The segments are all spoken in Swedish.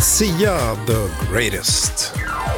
Sia the Greatest.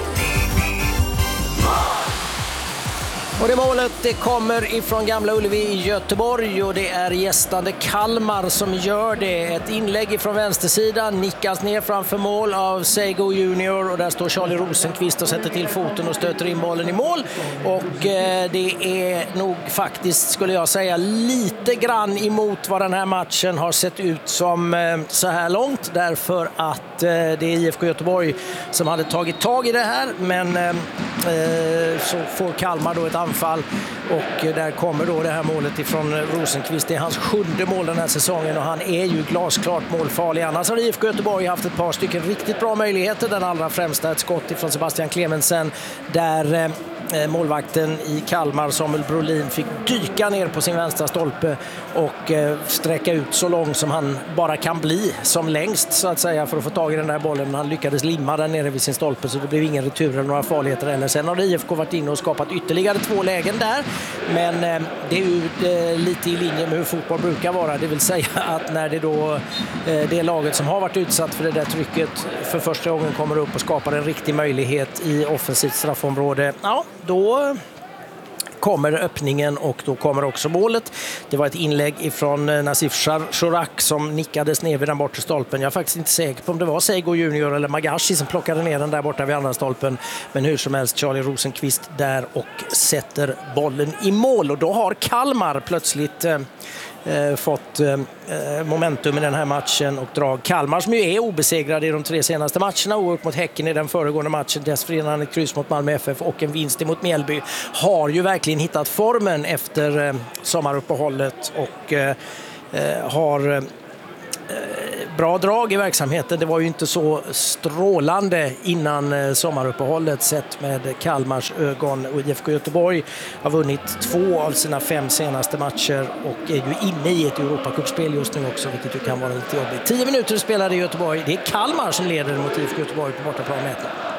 Och det målet det kommer ifrån Gamla Ullevi i Göteborg och det är gästande Kalmar som gör det. Ett inlägg ifrån vänstersidan, nickas ner framför mål av Seigo Junior och där står Charlie Rosenqvist och sätter till foten och stöter in bollen i mål. Och det är nog faktiskt, skulle jag säga, lite grann emot vad den här matchen har sett ut som så här långt, därför att det är IFK Göteborg som hade tagit tag i det här, men så får Kalmar då ett anfall och där kommer då det här målet ifrån Rosenqvist. Det är hans 7:e mål den här säsongen och han är ju glasklart målfarlig. Annars har IFK Göteborg haft ett par stycken riktigt bra möjligheter. Den allra främsta ett skott ifrån Sebastian Clemensen där målvakten i Kalmar, Samuel Brolin, fick dyka ner på sin vänstra stolpe och sträcka ut så långt som han bara kan bli, som längst så att säga, för att få tag i den där bollen. Men han lyckades limma den nere vid sin stolpe så det blev ingen retur eller några farligheter heller. Sen har IFK varit inne och skapat ytterligare 2 lägen där, men det är ju lite i linje med hur fotboll brukar vara. Det vill säga att när det då det laget som har varit utsatt för det där trycket för första gången kommer upp och skapar en riktig möjlighet i offensivt straffområde, ja, då kommer öppningen och då kommer också målet. Det var ett inlägg ifrån Nasif Shorak som nickades ner vid den bortre stolpen. Jag är faktiskt inte säker på om det var Seigo Junior eller Magashi som plockade ner den där borta vid andra stolpen. Men hur som helst, Charlie Rosenqvist där och sätter bollen i mål. Och då har Kalmar plötsligt fått momentum i den här matchen och drag. Kalmar som ju är obesegrade i de 3 senaste matcherna, och upp mot Häcken i den föregående matchen, dessförinnan ett kryss mot Malmö FF och en vinst mot Mjällby, har ju verkligen hittat formen efter sommaruppehållet och har bra drag i verksamheten. Det var ju inte så strålande innan sommaruppehållet sett med Kalmars ögon, och IFK Göteborg har vunnit 2 av sina 5 senaste matcher och är ju inne i ett Europacupspel just nu också, vilket ju kan vara lite jobbigt. 10 minuter spelade i Göteborg. Det är Kalmar som leder mot IFK Göteborg på bortaplan med 1-0.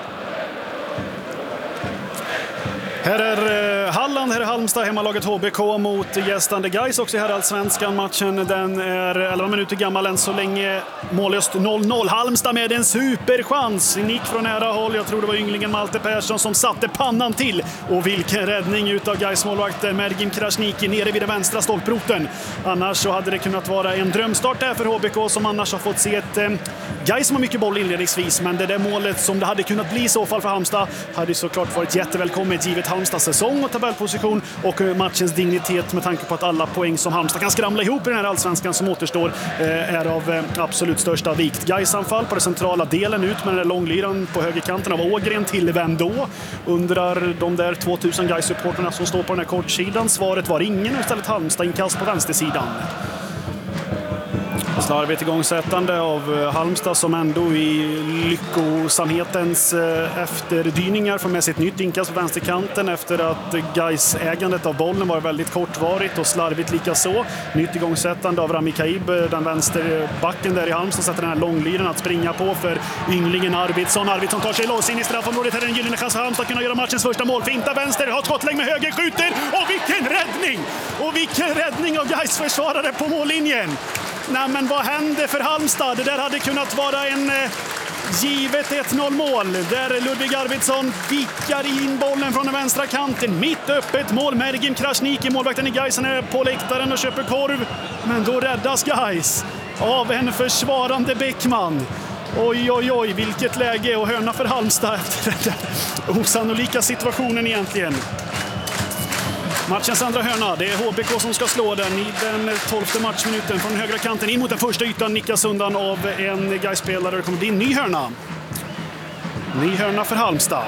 Här är Halland, här är Halmstad, hemmalaget HBK mot gästande Gais också här i Allsvenskan. Matchen den är 11 minuter gammal än så länge, mållöst 0-0. Halmstad med en superchans, nick från nära håll, jag tror det var ynglingen Malte Persson som satte pannan till. Och vilken räddning utav Gais målvakt Mergim Krasniqi nere vid den vänstra stolproten. Annars så hade det kunnat vara en drömstart där för HBK, som annars har fått se ett Gais som har mycket boll inledningsvis, men det där målet som det hade kunnat bli i så fall för Halmstad hade såklart varit jättevälkommet givet Halmstads säsong och tabellposition och matchens dignitet, med tanke på att alla poäng som Halmstad kan skramla ihop i den här allsvenskan som återstår är av absolut största vikt. Gais-anfall på den centrala delen, ut med den där långlyran på högerkanten av Ågren, till vem då? Undrar de där 2000 Gais-supporterna som står på den här kortsidan. Svaret var ingen, istället Halmstad inkast på vänstersidan. Slarvigt igångsättande av Halmstad, som ändå i lyckosamhetens efterdyningar får med sig ett nytt inkast på vänsterkanten efter att Gais ägandet av bollen var väldigt kortvarigt och slarvigt lika så. Nytt igångsättande av Rami Kaib, den vänsterbacken där i Halmstad, sätter den här långlyran att springa på för ynglingen Arvidsson. Arvidsson tar sig loss in i straffområdet. Här är en gyllene chans för Halmstad att kunna göra matchens första mål. Finta vänster, har skottlängd med höger, skjuter, och vilken räddning! Och vilken räddning av Gais försvarare på mållinjen! Nej, men vad hände för Halmstad? Det där hade kunnat vara en givet 1-0-mål där Ludvig Arvidsson vickar in bollen från den vänstra kanten. Mitt öppet mål. Mergim Krasniqi, målvakten i Gais, är på läktaren och köper korv. Men då räddas Gais av en försvarande Bäckman. Oj, oj, oj, vilket läge, och hörna för Halmstad efter den där osannolika situationen egentligen. Matchens andra hörna, det är HBK som ska slå den i den 12:e matchminuten från högra kanten in mot den första ytan, nickas undan av en Gais-spelare. Det kommer bli en ny hörna. Ny hörna för Halmstad.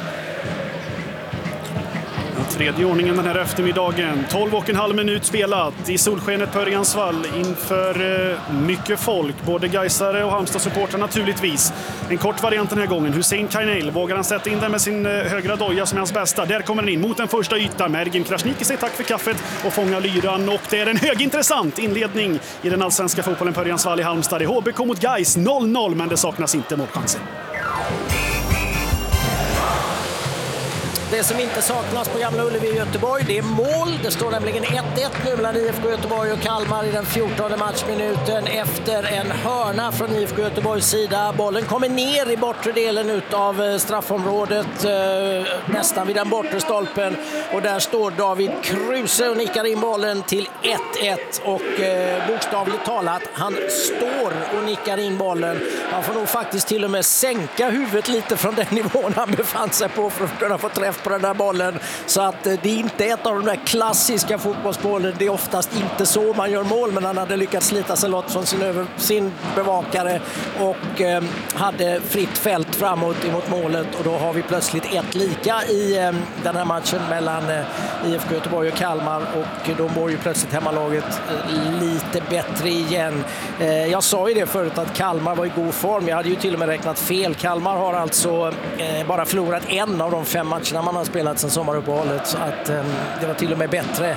Tredje ordningen den här eftermiddagen. 12,5 minut spelat i solskenet på Örjansvall inför mycket folk. Både Gaisare och Halmstad-supportrar naturligtvis. En kort variant den här gången. Hussein Kainel, vågar han sätta in den med sin högra doja som är hans bästa. Där kommer den in mot den första ytan. Mergim Krasniqi säger tack för kaffet och fångar lyran. Och det är en högintressant inledning i den allsvenska fotbollen på Örjansvall i Halmstad. Det är HBK mot Gais 0-0, men det saknas inte målchanser. Det som inte saknas på Gamla Ullevi i Göteborg, det är mål. Det står nämligen 1-1 nu mellan IFK Göteborg och Kalmar i den 14:e matchminuten efter en hörna från IFK Göteborgs sida. Bollen kommer ner i bortre delen av straffområdet, nästan vid den bortre stolpen. Och där står David Kruse och nickar in bollen till 1-1. Och bokstavligt talat, han står och nickar in bollen. Han får nog faktiskt till och med sänka huvudet lite från den nivån han befann sig på för att kunna få träff på den där bollen. Så att det är inte ett av de där klassiska fotbollsbollen. Det är oftast inte så man gör mål, men han hade lyckats slita sig lott från sin bevakare och hade fritt fält framåt emot målet. Och då har vi plötsligt ett lika i den här matchen mellan IFK Göteborg och Kalmar, och då mår ju plötsligt hemmalaget lite bättre igen. Jag sa ju det förut att Kalmar var i god form. Jag hade ju till och med räknat fel. Kalmar har alltså bara förlorat en av de 5 matcherna man har spelat sedan sommaruppehållet, så att det var till och med bättre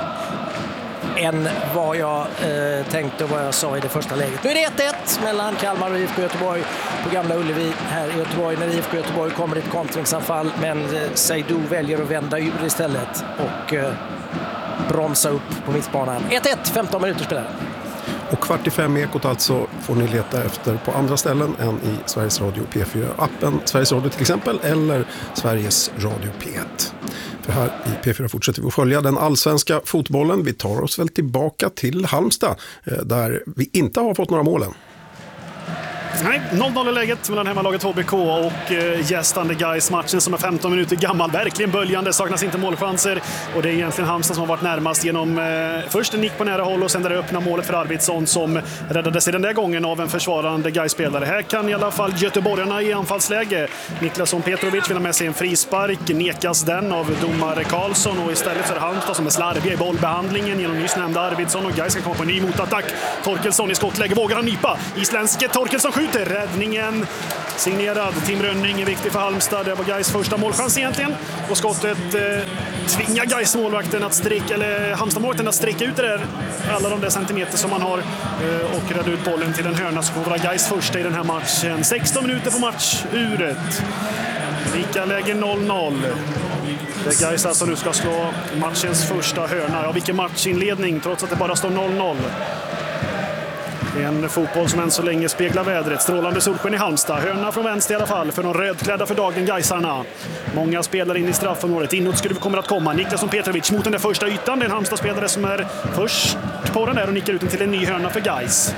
än vad jag tänkte och vad jag sa i det första läget. Nu är det 1-1 mellan Kalmar och IFK Göteborg på Gamla Ullevi här i Göteborg när IFK Göteborg kommer i ett kontringsanfall, men Seydou väljer att vända ur istället och bromsa upp på mittbanan. 1-1, 15 minuter spelar. Och 45 ekot alltså får ni leta efter på andra ställen än i Sveriges Radio P4-appen, Sveriges Radio till exempel, eller Sveriges Radio P1. För här i P4 fortsätter vi att följa den allsvenska fotbollen. Vi tar oss väl tillbaka till Halmstad där vi inte har fått några målen. Nej, 0-0 i läget mellan hemmalaget HBK och gästande Gais. Matchen som är 15 minuter gammal, verkligen böljande, saknas inte målchanser. Och det är egentligen Halmstad som har varit närmast genom först en nick på nära håll och sen där det öppna målet för Arvidsson som räddades i den där gången av en försvarande Gais-spelare. Här kan i alla fall göteborgarna i anfallsläge. Niklasson Petrovic vill ha med sig en frispark, nekas den av domare Karlsson, och istället för Halmstad som är slarviga i bollbehandlingen genom nyss nämnda Arvidsson, och Gais ska komma på en ny motattack. Torkelsson i skottläge, vågar han nypa. Isländske Torkelsson skjuter. Räddningen signerad Tim Rönning är viktig för Halmstad. Det var Gais första målchans egentligen. Och skottet tvingar Gais målvakten att sträcka, eller Halmstad-målvakten att sträcka ut det där, alla de där centimeter som man har, och rädda ut bollen till en hörna som kommer vara Gais första i den här matchen. 16 minuter på matchuret. Lika läge 0-0. Det Gais alltså nu ska slå matchens första hörna. Ja, vilken matchinledning trots att det bara står 0-0. En fotboll som än så länge speglar vädret. Strålande solsken i Halmstad. Hörna från vänster i alla fall för de rödklädda för dagen Gaisarna. Många spelare in i straffområdet. Inåt skulle vi komma att komma. Niklasson Petrovic mot den där första ytan. Det är en Halmstad-spelare som är först på den där och nickar ut den till en ny hörna för Gais.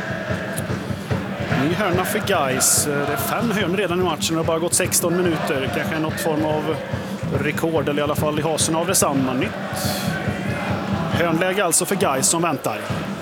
Ny hörna för Gais. Det är 5 hörnor redan i matchen och det har bara gått 16 minuter. Kanske något form av rekord, eller i alla fall i hasen av detsamma. Nytt hörnläge alltså för Gais som väntar.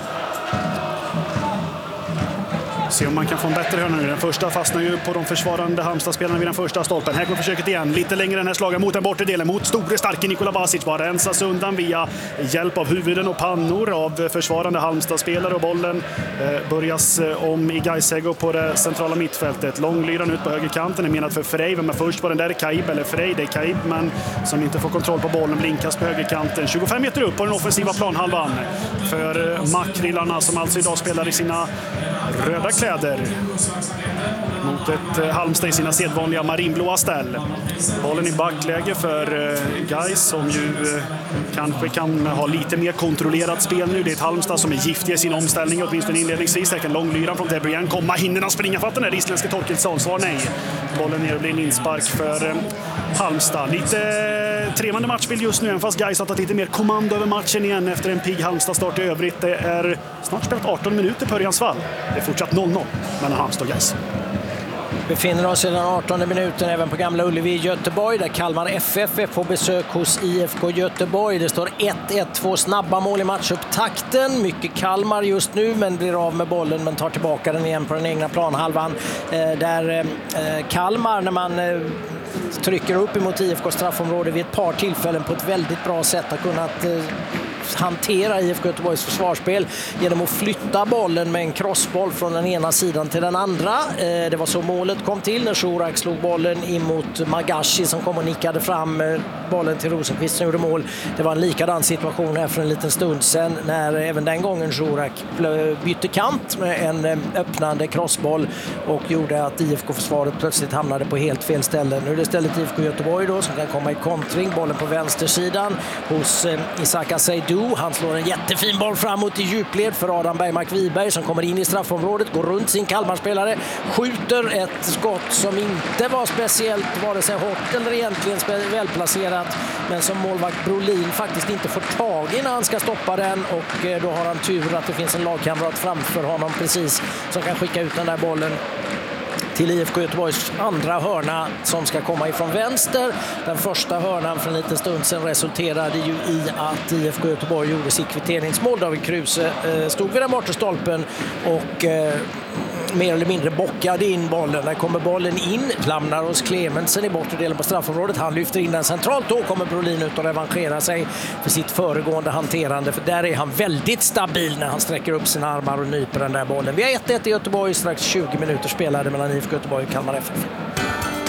Se om man kan få en bättre hörna nu. Den första fastnar ju på de försvarande Halmstad-spelarna vid den första stolpen. Här går försöket igen. Lite längre den här slagen mot den bortre delen. Mot store starke Nikola Vasic. Bara rensas undan via hjälp av huvuden och pannor av försvarande Halmstad-spelare. Och bollen börjas om i Gaisego på det centrala mittfältet. Långlyran ut på högerkanten är menad för Frej. Men först var den där Kaib, eller Frej, det är Kaib, men som inte får kontroll på bollen. Blinkas på högerkanten. 25 meter upp på den offensiva planhalvan för makrillarna som alltså idag spelar i sina röda kläder mot ett Halmstad i sina sedvanliga marinblåa ställ. Bollen i backläge för Gais som ju kanske kan ha lite mer kontrollerat spel nu. Det är ett Halmstad som är giftiga i sin omställning, åtminstone inledningsvis. Här kan långlyran från Debrien komma. Hinner han springa för att den är isländske Torkelsson? Svar nej. Bollen ner och blir en inspark för Halmstad. Lite trevande matchbild just nu, även fast Gais har tagit lite mer kommando över matchen igen efter en pigg Halmstad-start i övrigt. Det är snart spelat 18 minuter på Örjansvall. Det är fortsatt 0-0 mellan Halmstad och Gais. Befinner oss i den 18:e minuten även på Gamla Ullevi i Göteborg där Kalmar FF är på besök hos IFK Göteborg. Det står 1-1, 2 snabba mål i matchupptakten. Mycket Kalmar just nu, men blir av med bollen men tar tillbaka den igen på den egna planhalvan. Där Kalmar, när man trycker upp emot IFK straffområde vid ett par tillfällen på ett väldigt bra sätt har kunnat hantera IFK Göteborgs försvarsspel genom att flytta bollen med en crossboll från den ena sidan till den andra. Det var så målet kom till när Shurak slog bollen in mot Magashi som kom och nickade fram bollen till Rosenqvist som gjorde mål. Det var en likadan situation här för en liten stund sedan när även den gången Shurak bytte kant med en öppnande crossboll och gjorde att IFK-försvaret plötsligt hamnade på helt fel ställe. Nu är det istället IFK Göteborg då som kan komma i kontring. Bollen på vänstersidan hos Isaka Seydou. Han slår en jättefin boll framåt i djupled för Adam Bergmark Wiberg som kommer in i straffområdet, går runt sin Kalmarspelare, skjuter ett skott som inte var speciellt vare sig hårt eller egentligen välplacerat, men som målvakt Brolin faktiskt inte får tag i när han ska stoppa den, och då har han tur att det finns en lagkamrat framför honom precis som kan skicka ut den där bollen till IFK Göteborgs andra hörna som ska komma ifrån vänster. Den första hörnan för en liten stund sedan resulterade ju i att IFK Göteborg gjorde sitt kvitteringsmål. David Kruse stod vid den bortre stolpen och mer eller mindre bockade in bollen. Där kommer bollen in, lämnar hos Clemensen i bortre delen på straffområdet. Han lyfter in den centralt. Då kommer Brolin ut och revanscherar sig för sitt föregående hanterande. För där är han väldigt stabil när han sträcker upp sina armar och nyper den där bollen. Vi har 1-1 i Göteborg, strax 20 minuter spelade mellan IFK Göteborg och Kalmar FF.